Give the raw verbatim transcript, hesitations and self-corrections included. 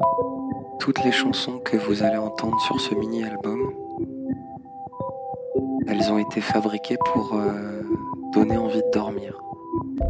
Toutes les chansons que vous allez entendre sur ce mini-album, elles ont été fabriquées pour euh, donner envie de dormir.